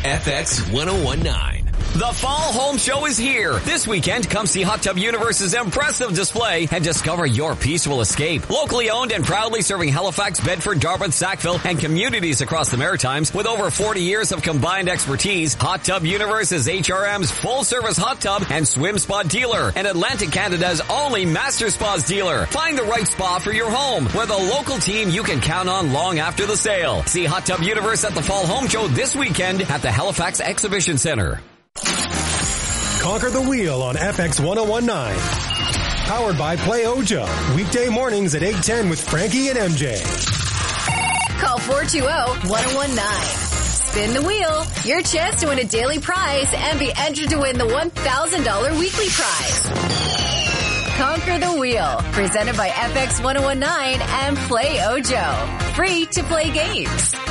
FX 1019. The Fall Home Show is here. This weekend, come see Hot Tub Universe's impressive display and discover your peaceful escape. Locally owned and proudly serving Halifax, Bedford, Dartmouth, Sackville, and communities across the Maritimes with over 40 years of combined expertise, Hot Tub Universe is HRM's full-service hot tub and swim spa dealer and Atlantic Canada's only master spas dealer. Find the right spa for your home with a local team you can count on long after the sale. See Hot Tub Universe at the Fall Home Show this weekend at the Halifax Exhibition Centre. Conquer the Wheel on FX 1019. Powered by Play Ojo. Weekday mornings at 8:10 with Frankie and MJ. Call 420-1019. Spin the wheel. Your chance to win a daily prize and be entered to win the $1,000 weekly prize. Conquer the Wheel. Presented by FX 1019 and Play Ojo. Free to play games.